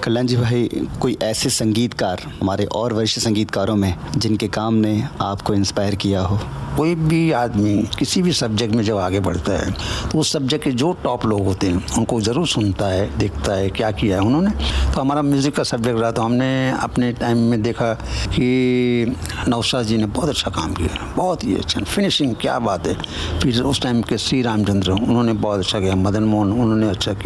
कल्याण जी भाई, कोई ऐसे संगीतकार हमारे और वरिष्ठ संगीतकारों में जिनके काम ने आपको इंस्पायर किया हो? कोई भी आदमी किसी भी सब्जेक्ट में जब आगे बढ़ता है तो उस सब्जेक्ट के जो टॉप लोग होते हैं उनको ज़रूर सुनता है, देखता है क्या किया है उन्होंने। तो हमारा म्यूज़िक का सब्जेक्ट रहा तो हमने अपने टाइम में देखा कि नौशाद जी ने बहुत अच्छा काम किया, बहुत ही अच्छा फिनिशिंग, क्या बात है। फिर उस टाइम के श्री रामचंद्र, उन्होंने बहुत अच्छा किया। मदन मोहन, उन्होंने अच्छा किया।